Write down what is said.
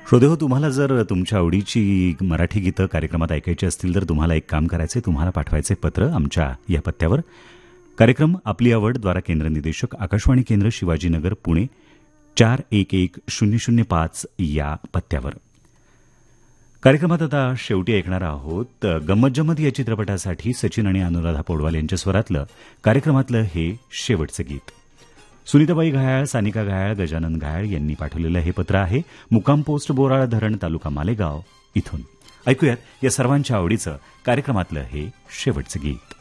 श्रोतेहो, तुम्हाला जर तुमच्या आवडीची मराठी गीतं कार्यक्रमात ऐकायची असतील तर तुम्हाला एक काम करायचे, तुम्हाला पाठवायचे पत्र आमच्या या पत्त्यावर. कार्यक्रम आपली आवड द्वारा केंद्र निदेशक आकाशवाणी केंद्र शिवाजीनगर पुणे 411005 या पत्त्यावर. कार्यक्रमात आता शेवटी ऐकणार आहोत गंमत जम्मत या चित्रपटासाठी सचिन आणि अनुराधा पौडवाल यांच्या स्वरातलं कार्यक्रमातलं हे शेवटचं गीत. सुनीताबाई घायाळ, सानिका घायाळ, गजानन घायाळ यांनी पाठवलेलं हे पत्र आहे मुक्काम पोस्ट बोराळ धरण तालुका मालेगाव इथून. ऐकूयात या सर्वांच्या आवडीचं कार्यक्रमातलं हे शेवटचं गीत.